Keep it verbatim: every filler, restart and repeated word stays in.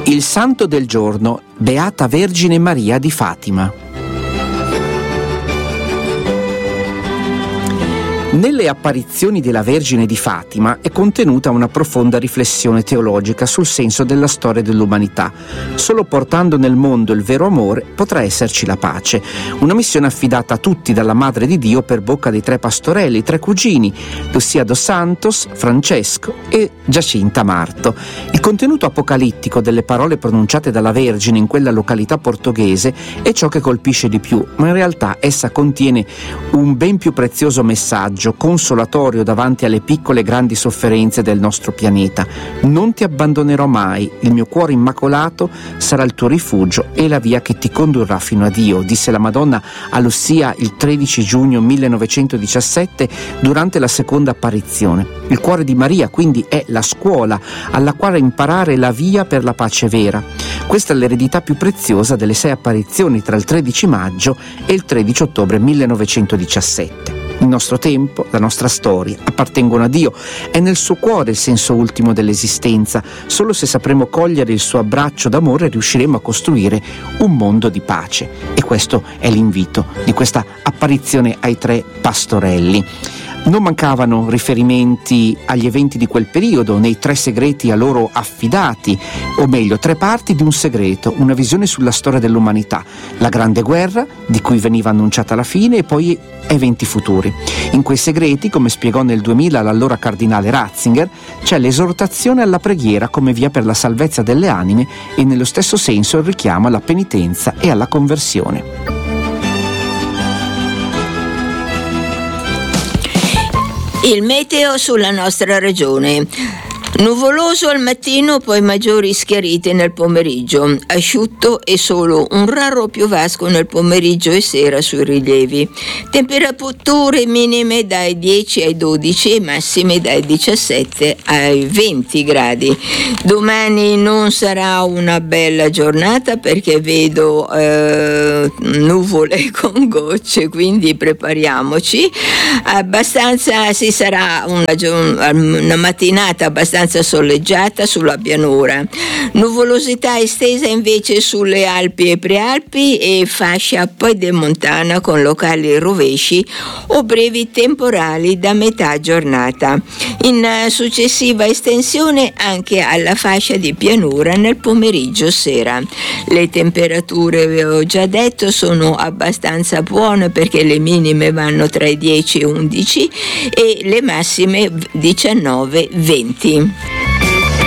Il santo del giorno, Beata Vergine Maria di Fatima. Nelle apparizioni della Vergine di Fatima è contenuta una profonda riflessione teologica sul senso della storia dell'umanità. Solo portando nel mondo il vero amore potrà esserci la pace. Una missione affidata a tutti dalla Madre di Dio per bocca dei tre pastorelli, tre cugini, Lucia dos Santos, Francesco e Giacinta Marto. Il contenuto apocalittico delle parole pronunciate dalla Vergine in quella località portoghese è ciò che colpisce di più, ma in realtà essa contiene un ben più prezioso messaggio consolatorio davanti alle piccole e grandi sofferenze del nostro pianeta. Non ti abbandonerò mai, il mio cuore immacolato sarà il tuo rifugio e la via che ti condurrà fino a Dio, disse la Madonna a Lucia il tredici giugno millenovecentodiciassette durante la seconda apparizione. Il cuore di Maria quindi è la scuola alla quale imparare la via per la pace vera. Questa è l'eredità più preziosa delle sei apparizioni tra il tredici maggio e il tredici ottobre millenovecentodiciassette. Il nostro tempo, la nostra storia appartengono a Dio. È nel suo cuore il senso ultimo dell'esistenza. Solo se sapremo cogliere il suo abbraccio d'amore riusciremo a costruire un mondo di pace. E questo è l'invito di questa apparizione ai tre pastorelli. Non mancavano riferimenti agli eventi di quel periodo nei tre segreti a loro affidati, o meglio, tre parti di un segreto, una visione sulla storia dell'umanità, la Grande Guerra, di cui veniva annunciata la fine, e poi eventi futuri. In quei segreti, come spiegò nel duemila l'allora cardinale Ratzinger, c'è l'esortazione alla preghiera come via per la salvezza delle anime e nello stesso senso il richiamo alla penitenza e alla conversione. Il meteo sulla nostra regione. Nuvoloso al mattino, poi maggiori schiarite nel pomeriggio, asciutto e solo un raro piovasco nel pomeriggio e sera sui rilievi. Temperature minime dai dieci ai dodici e massime dai diciassette ai venti gradi. Domani non sarà una bella giornata perché vedo eh, nuvole con gocce, quindi prepariamoci. Abbastanza si sarà una, una mattinata abbastanza soleggiata sulla pianura, nuvolosità estesa invece sulle Alpi e Prealpi e fascia pedemontana con locali rovesci o brevi temporali da metà giornata. In successiva estensione anche alla fascia di pianura nel pomeriggio sera. Le temperature, vi ho già detto, sono abbastanza buone perché le minime vanno tra i dieci e undici e le massime diciannove venti.